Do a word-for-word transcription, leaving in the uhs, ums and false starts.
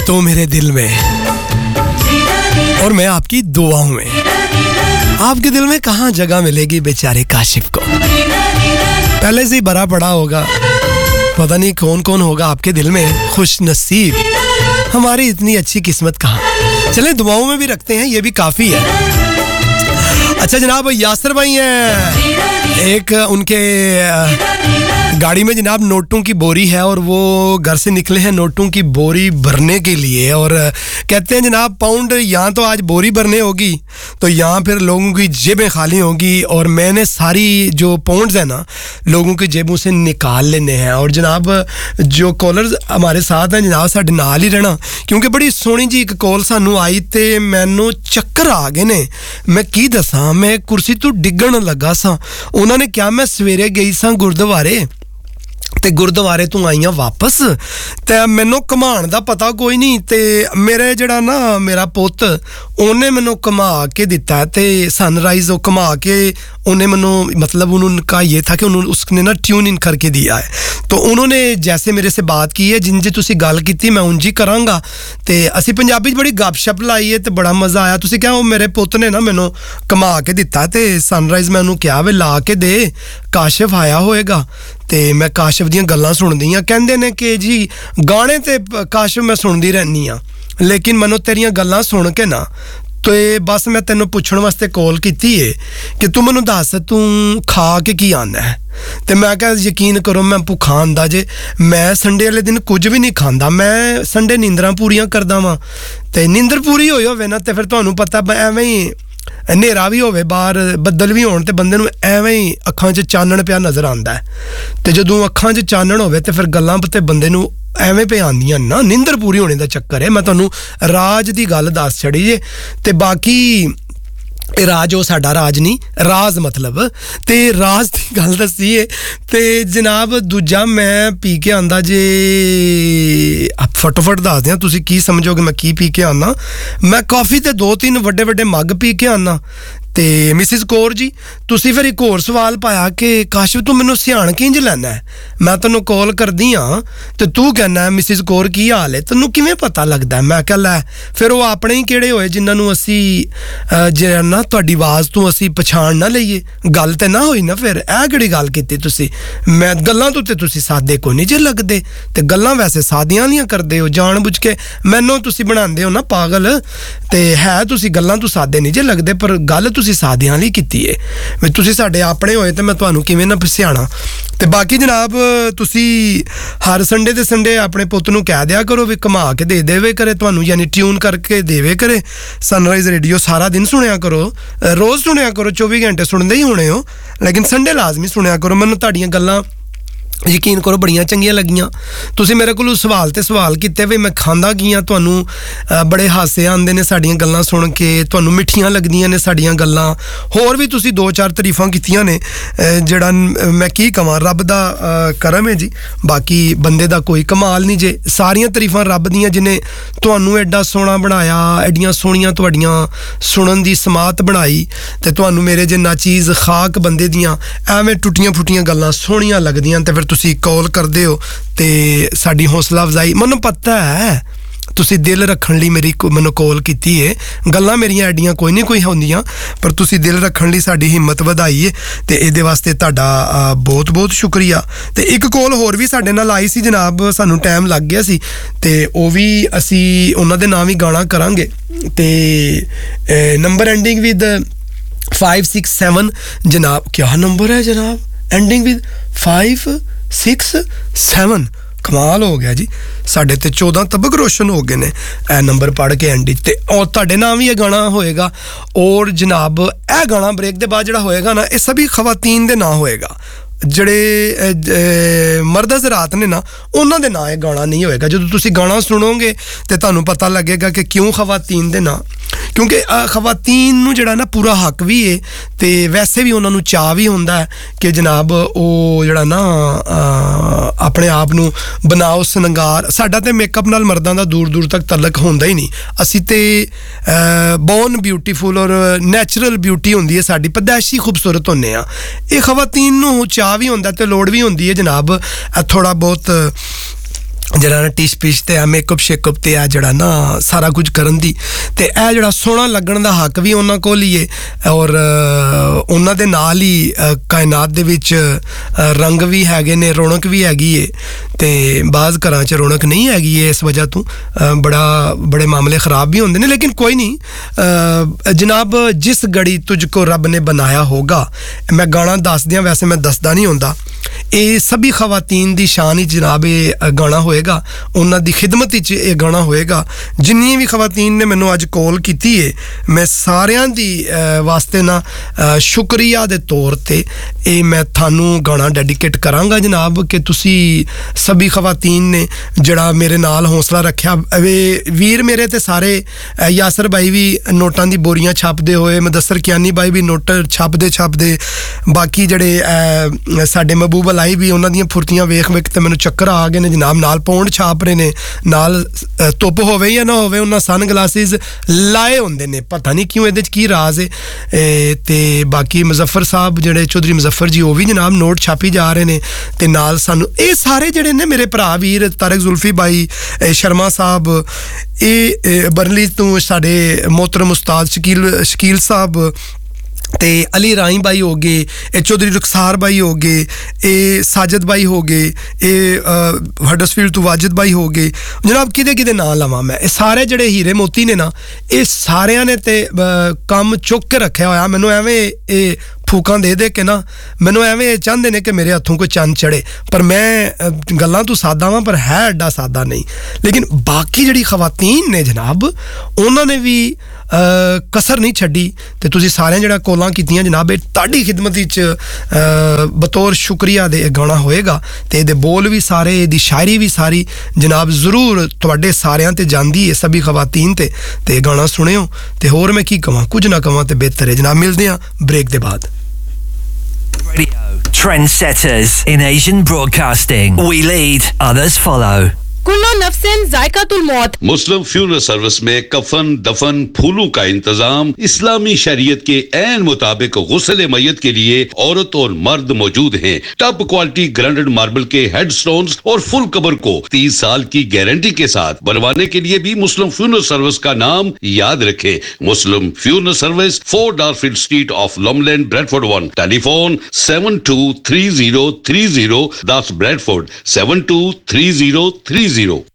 तो मेरे दिल में और मैं आपकी दुआओं में। आपके दिल में कहाँ जगह मिलेगी बेचारे काशिफ को, पहले से ही भरा पड़ा होगा। पता नहीं कौन कौन होगा आपके दिल में खुश नसीब। हमारी इतनी अच्छी किस्मत कहाँ। चले दुआओं में भी रखते हैं, ये भी काफी है। अच्छा जनाब, यासर भाई हैं, एक उनके गाड़ी में जनाब नोटों की बोरी है और वो घर से निकले हैं नोटों की बोरी भरने के लिए, और कहते हैं जनाब पाउंड यहाँ तो आज बोरी भरने होगी तो यहाँ फिर लोगों की जेबें खाली होंगी, और मैंने सारी जो पाउंड्स हैं ना लोगों की जेबों से निकाल लेने हैं। और जनाब जो कॉलर हमारे साथ हैं जनाब साढ़े नाल ही रहना, क्योंकि बड़ी सोहनी जी एक कॉल सानू आई ते मैनू चक्कर आ गए ने। मैं की दसां, मैं कुर्सी तो डिगण लगा सा। उन्होंने क्या, मैं सवेरे गई सा गुरुद्वारे ते गुरुद्वारे तू आईयां वापस ते मैनू घुमाण दा पता कोई नहीं, ते मेरे जड़ा ना मेरा पुत उन्हें मैनू घुमा के दिता है, ते सनराइज वो घुमा के उन्हें मैनू मतलब उनका ये था कि उन्होंने उसने ना ट्यून इन करके दिया है। तो उन्होंने जैसे मेरे से बात की है, जिन जी तुसी गल की मैं उंजी करांगा, ते असी पंजाबी बड़ी गपशप लाई है ते बड़ा मजा आया। तुसी क्या, वो मेरे पुत ने ना मैनू घुमा के दिता ते सनराइज मैं उन्होंने क्या वे ला के दे, काशिफ आया होएगा। ते मैं काशिफ दियां गल्लां सुनदी हां, कहंदे ने कि जी गाने ते काशिफ मैं सुनदी रहनी हां, लेकिन मैनू तेरियां गल्लां सुन के ना तो बस मैं तेनों पुछण वास्ते कॉल कीती है कि तू मैनू दस तू खा के की आना है। ते मैं कहा यकीन करो मैं भुखा आंदा जे, मैं संडे वाले दिन कुछ भी नहीं खांदा, मैं संडे नींदरां पूरियां करदा वां, ते नींदर पूरी होई होवे ना ते फिर तुहानू पता एवें ही हनेरा भी होवे बाहर बदल भी होण ते बंदे नूं एवें ही अखां 'च चानण पिया नज़र आंदा है, ते जदों अखां 'च चानण होवे ते फिर गल्लां ते बंदे नूं एवें पे आंदियां ना, नींदर पूरी होने दा चक्कर है। मैं तुहानू राज दी गल दस छड़ी जे, ते बाकी राज वो साडा राज नहीं, राज मतलब ते राज की गल दसी है। ते जनाब दूजा मैं पी के आंदा जे, फटोफट दस दियां तुसी की समझोगे मैं की पी के आना। मैं कॉफी ते दो तीन वड्डे वड्डे मग पी के आना। ते मिसिस कौर जी तुसी फिर एक होर सवाल पाया कि काशिफ तू मैनू सियाण किंज लैना है, मैं तैनू कॉल करदी हाँ ते तू कहना है मिसिस कौर की हाल है, तैनू किवें पता लगदा है। मैं कह लै फिर वो अपने ही किहड़े होए जिन्हां नू असी जे ना तुहाडी आवाज़ तू असी पछाण ना लईए, गल ते ना होई ना। फिर ऐ किहड़ी गल कीती तुसी, मैं गल्लां तो ते तुसी सादे कोई नहीं जे लगदे, ते गल्लां वैसे सादियां लियां करदे हो जान बुझ के, मैनू तुसी बनांदे हो ना पागल, ते है तुसी गल्लां तू सादे नहीं जे लगदे, पर गल तुसी सादियां ਲਈ ਕੀਤੀ ਹੈ ਵੀ ਤੁਸੀਂ ਸਾਡੇ ਆਪਣੇ ਹੋਏ ਤੇ ਮੈਂ ਤੁਹਾਨੂੰ ਕਿਵੇਂ ਨਾ ਪਛਾਣਾ। ਤੇ ਬਾਕੀ ਜਨਾਬ ਤੁਸੀਂ ਹਰ ਸੰਡੇ ਦੇ ਸੰਡੇ ਆਪਣੇ ਪੁੱਤ ਨੂੰ ਕਹਿ ਦਿਆ ਕਰੋ ਵੀ ਘੁਮਾ ਕੇ ਦੇ ਦੇਵੇ ਕਰੇ ਤੁਹਾਨੂੰ, ਯਾਨੀ ਟਿਊਨ ਕਰਕੇ ਦੇਵੇ ਕਰੇ ਸਨਰਾਈਜ਼ ਰੇਡੀਓ, ਸਾਰਾ ਦਿਨ ਸੁਣਿਆ ਕਰੋ, ਰੋਜ਼ ਸੁਣਿਆ ਕਰੋ, ਚੌਵੀ ਘੰਟੇ ਸੁਣਦੇ ਹੀ ਹੋਣੇ ਹੋ, ਲੇਕਿਨ ਸੰਡੇ ਲਾਜ਼ਮੀ ਸੁਣਿਆ ਕਰੋ। ਮੈਨੂੰ ਤੁਹਾਡੀਆਂ ਗੱਲਾਂ ਯਕੀਨ ਕਰੋ ਬੜੀਆਂ ਚੰਗੀਆਂ ਲੱਗੀਆਂ। ਤੁਸੀਂ ਮੇਰੇ ਕੋਲੋਂ ਸਵਾਲ ਤੇ ਸਵਾਲ ਕੀਤੇ ਵੀ ਮੈਂ ਖਾਂਦਾ ਕੀ ਆ, ਤੁਹਾਨੂੰ ਬੜੇ ਹਾਸੇ ਆਉਂਦੇ ਨੇ ਸਾਡੀਆਂ ਗੱਲਾਂ ਸੁਣ ਕੇ, ਤੁਹਾਨੂੰ ਮਿੱਠੀਆਂ ਲੱਗਦੀਆਂ ਨੇ ਸਾਡੀਆਂ ਗੱਲਾਂ। ਹੋਰ ਵੀ ਤੁਸੀਂ ਦੋ ਚਾਰ ਤਾਰੀਫਾਂ ਕੀਤੀਆਂ ਨੇ, ਜਿਹੜਾ ਮੈਂ ਕੀ ਕਹਾਂ, ਰੱਬ ਦਾ ਕਰਮ ਹੈ ਜੀ, ਬਾਕੀ ਬੰਦੇ ਦਾ ਕੋਈ ਕਮਾਲ ਨਹੀਂ ਜੇ। ਸਾਰੀਆਂ ਤਾਰੀਫਾਂ ਰੱਬ ਦੀਆਂ ਜਿਹਨੇ ਤੁਹਾਨੂੰ ਐਡਾ ਸੋਹਣਾ ਬਣਾਇਆ, ਐਡੀਆਂ ਸੋਹਣੀਆਂ ਤੁਹਾਡੀਆਂ ਸੁਣਨ ਦੀ ਸਮਾਤ ਬਣਾਈ, ਤੇ ਤੁਹਾਨੂੰ ਮੇਰੇ ਜੇ ਨਾਚੀਜ਼ ਖਾਕ ਬੰਦੇ ਦੀਆਂ ਐਵੇਂ ਟੁੱਟੀਆਂ ਫੁੱਟੀਆਂ ਗੱਲਾਂ ਸੋਹਣੀਆਂ ਲੱਗਦੀਆਂ ਤੇ ਫਿਰ ਤੁਸੀਂ ਕਾਲ ਕਰਦੇ ਹੋ ਤੇ ਸਾਡੀ ਹੌਸਲਾ ਅਫਜ਼ਾਈ। ਮੈਨੂੰ ਪਤਾ ਹੈ ਤੁਸੀਂ ਦਿਲ ਰੱਖਣ ਲਈ ਮੇਰੀ ਮੈਨੂੰ ਕਾਲ ਕੀਤੀ ਹੈ, ਗੱਲਾਂ ਮੇਰੀਆਂ ਐਡੀਆਂ ਕੋਈ ਨਹੀਂ ਕੋਈ ਹੁੰਦੀਆਂ, ਪਰ ਤੁਸੀਂ ਦਿਲ ਰੱਖਣ ਲਈ ਸਾਡੀ ਹਿੰਮਤ ਵਧਾਈ ਹੈ ਤੇ ਇਹਦੇ ਵਾਸਤੇ ਤੁਹਾਡਾ ਬਹੁਤ ਬਹੁਤ ਸ਼ੁਕਰੀਆ। ਤੇ ਇੱਕ ਕਾਲ ਹੋਰ ਵੀ ਸਾਡੇ ਨਾਲ ਆਈ ਸੀ ਜਨਾਬ, ਸਾਨੂੰ ਟਾਈਮ ਲੱਗ ਗਿਆ ਸੀ ਤੇ ਉਹ ਵੀ ਅਸੀਂ ਉਹਨਾਂ ਦੇ ਨਾਮ ਹੀ ਗਾਣਾ ਕਰਾਂਗੇ। ਤੇ number ending with five six seven जनाब, क्या नंबर है जनाब, ending with five six seven, कमाल हो गया जी, साढ़े ते चौदह तबक रोशन हो गए ने ए नंबर पढ़ के एंड ते। और तुहाडे नाम ही ये गाना होएगा, और जनाब ए गाना ब्रेक के बाद जिहड़ा होएगा ना, ये सभी खवातीन दे ना होएगा, ਜਿਹੜੇ ਮਰਦ ਹਜ਼ਰਾਤ ਨੇ ਨਾ ਉਹਨਾਂ ਦੇ ਨਾਂ ਇਹ ਗਾਣਾ ਨਹੀਂ ਹੋਏਗਾ। ਜਦੋਂ ਤੁਸੀਂ ਗਾਣਾ ਸੁਣੋਗੇ ਤੇ ਤੁਹਾਨੂੰ ਪਤਾ ਲੱਗੇਗਾ ਕਿ ਕਿਉਂ ਖਵਾਤੀਨ ਦੇ ਨਾਂ, ਕਿਉਂਕਿ ਖਵਾਤੀਨ ਨੂੰ ਜਿਹੜਾ ਨਾ ਪੂਰਾ ਹੱਕ ਵੀ ਹੈ ਤੇ ਵੈਸੇ ਵੀ ਉਹਨਾਂ ਨੂੰ ਚਾਅ ਵੀ ਹੁੰਦਾ ਹੈ ਕਿ ਜਨਾਬ ਉਹ ਜਿਹੜਾ ਨਾ ਆਪਣੇ ਆਪ ਨੂੰ ਬਣਾਓ ਸ਼ਿੰਗਾਰ। ਸਾਡਾ ਤੇ ਮੇਕਅਪ ਨਾਲ ਮਰਦਾਂ ਦਾ ਦੂਰ ਦੂਰ ਤੱਕ ਤਾਲੁਕ ਹੁੰਦਾ ਹੀ ਨਹੀਂ, ਅਸੀਂ ਤੇ ਬੋਰਨ ਬਿਊਟੀਫੁਲ ਔਰ ਨੈਚੁਰਲ ਬਿਊਟੀ ਹੁੰਦੀ ਹੈ ਸਾਡੀ, ਪਦਾਇਸ਼ੀ ਖੂਬਸੂਰਤ ਹੁੰਦੇ ਆ। ਇਹ ਖਵਾਤੀਨ ਨੂੰ ਚਾਹ ਵੀ ਹੁੰਦਾ ਤੇ ਲੋੜ ਵੀ ਹੁੰਦੀ ਹੈ ਜਨਾਬ ਥੋੜਾ ਬਹੁਤ ਜਿਹੜਾ ਨਾ ਟਿਸ਼ ਪਿਸ਼ ਤੇ ਆ ਮੇਕਅਪ ਸ਼ੇਕਅਪ ਤੇ ਆ ਜਿਹੜਾ ਨਾ ਸਾਰਾ ਕੁਝ ਕਰਨ ਦੀ ਤੇ ਇਹ ਜਿਹੜਾ ਸੋਹਣਾ ਲੱਗਣ ਦਾ ਹੱਕ ਵੀ ਉਹਨਾਂ ਕੋਲ ਹੀ ਹੈ ਔਰ ਉਹਨਾਂ ਦੇ ਨਾਲ ਹੀ ਕਾਇਨਾਤ ਦੇ ਵਿੱਚ ਰੰਗ ਵੀ ਹੈਗੇ ਨੇ ਰੌਣਕ ਵੀ ਹੈਗੀ ਏ ਤੇ ਬਾਜ਼ ਘਰਾਂ 'ਚ ਰੌਣਕ ਨਹੀਂ ਹੈਗੀ ਏ ਇਸ ਵਜ੍ਹਾ ਤੋਂ ਬੜਾ ਬੜੇ ਮਾਮਲੇ ਖਰਾਬ ਵੀ ਹੁੰਦੇ ਨੇ ਲੇਕਿਨ ਕੋਈ ਨਹੀਂ ਜਨਾਬ ਜਿਸ ਗੜੀ ਤੁਝ ਕੋ ਰੱਬ ਨੇ ਬਣਾਇਆ ਹੋਗਾ ਮੈਂ ਗਾਣਾ ਦੱਸਦਿਆਂ ਵੈਸੇ ਮੈਂ ਦੱਸਦਾ ਨਹੀਂ ਹੁੰਦਾ ਇਹ ਸਭੀ ਖਵਾਤੀਨ ਦੀ ਸ਼ਾਨ ਹੀ ਜਨਾਬ ਇਹ ਗਾਣਾ ਹੋਏਗਾ ਉਹਨਾਂ ਦੀ ਖਿਦਮਤ ਵਿੱਚ ਇਹ ਗਾਣਾ ਹੋਏਗਾ ਜਿੰਨੀਆਂ ਵੀ ਖਵਾਤੀਨ ਨੇ ਮੈਨੂੰ ਅੱਜ ਕਾਲ ਕੀਤੀ ਹੈ ਮੈਂ ਸਾਰਿਆਂ ਦੀ ਵਾਸਤੇ ਨਾ ਸ਼ੁਕਰੀਆ ਦੇ ਤੌਰ ਤੇ ਇਹ ਮੈਂ ਤੁਹਾਨੂੰ ਗਾਣਾ ਡੈਡੀਕੇਟ ਕਰਾਂਗਾ ਜਨਾਬ ਕਿ ਤੁਸੀਂ ਸਭੀ ਖਵਾਤੀਨ ਨੇ ਜਿਹੜਾ ਮੇਰੇ ਨਾਲ ਹੌਸਲਾ ਰੱਖਿਆ ਵੀਰ ਮੇਰੇ ਤੇ ਸਾਰੇ ਯਾਸਰ ਭਾਈ ਵੀ ਨੋਟਾਂ ਦੀ ਬੋਰੀਆਂ ਛਾਪਦੇ ਹੋਏ ਮੁਦੱਸਰ ਕਿਆਨੀ ਭਾਈ ਵੀ ਨੋਟ ਛਾਪਦੇ ਛਾਪਦੇ ਬਾਕੀ ਜਿਹੜੇ ਸਾਡੇ ਮਹਿਬੂਬ ਅਲਾਈ ਵੀ ਉਹਨਾਂ ਦੀਆਂ ਫੁਰਤੀਆਂ ਵੇਖ ਵੇਖ ਤੇ ਮੈਨੂੰ ਚੱਕਰ ਆ ਗਏ ਨੇ ਜਨਾਬ ਨਾਲ ਪੌਂਡ ਛਾਪ ਰਹੇ ਨੇ ਨਾਲ ਧੁੱਪ ਹੋਵੇ ਜਾਂ ਨਾ ਹੋਵੇ ਉਹਨਾਂ ਸਨ ਗਲਾਸਿਸ ਲਾਏ ਹੁੰਦੇ ਨੇ ਪਤਾ ਨਹੀਂ ਕਿਉਂ ਇਹਦੇ 'ਚ ਕੀ ਰਾਜ਼ ਹੈ ਤੇ ਬਾਕੀ ਮੁਜ਼ੱਫਰ ਸਾਹਿਬ ਜਿਹੜੇ ਚੌਧਰੀ ਮੁਜ਼ੱਫਰ ਜੀ ਉਹ ਵੀ ਜਨਾਬ ਨੋਟ ਛਾਪੀ ਜਾ ਰਹੇ ਨੇ ਤੇ ਨਾਲ ਸਾਨੂੰ ਇਹ ਸਾਰੇ ਜਿਹੜੇ ਨੇ ਮੇਰੇ ਭਰਾ ਵੀਰ ਤਾਰਿਕ ਜ਼ੁਲਫੀ ਬਾਈ ਸ਼ਰਮਾ ਸਾਹਿਬ ਇਹ ਬਰਲੀ ਤੋਂ ਸਾਡੇ मोहतरम उस्ताद शकील शकील साहब ते अली राई भाई हो गए ए चौधरी रुखसार भाई हो गए ए साजिद भाई हो गए ए हडर्सफील्ड तो वाजिद भाई हो गए जनाब किदे किदे नाम लवां मैं ए सारे जड़े हीरे मोती ने ना ये सारियां ने ते काम चुक के रखा होया मैनू एवें ए फूकां दे दे के ना मैनू एवें चाहते ने कि मेरे हथों कोई चंद चढ़े पर मैं गल्लां तो सादा वां पर है एडा सादा नहीं लेकिन बाकी जड़ी खवातीन ने जनाब उन्होंने भी कसर नहीं छड्डी ते तुसीं सारियां जेड़ा कॉलां कीतियां जनाब ये तुहाडी खिदमत विच बतौर शुक्रिया दे गाना होएगा ते इहदे बोल भी सारे इहदी शायरी भी सारी जनाब जरूर तुहाडे सारियां ते जांदी है सभी खवातीन ते ते गाना सुनियो ते होर मैं की कवां कुछ ना कवां ते बेहतर है जनाब मिलदे हां ब्रेक दे बाद Radio Trendsetters in Asian broadcasting. We lead, others follow. कुल्लो नफ्सिन जायकातुल मौत मुस्लिम फ्यूनरल सर्विस में कफन दफन फूलों का इंतजाम इस्लामी शरीयत के ऐन मुताबिक गुस्ल मय्यत के लिए औरत और मर्द मौजूद हैं। टॉप क्वालिटी ग्राइंडेड मार्बल के हेडस्टोन्स और फुल कबर को तीस साल की गारंटी के साथ बनवाने के लिए भी मुस्लिम फ्यूनरल सर्विस का नाम याद रखें। मुस्लिम funeral service four डारफील्ड street of लॉमलैंड Bradford one telephone seven to three zero three zero दस Bradford seven to three zero three zero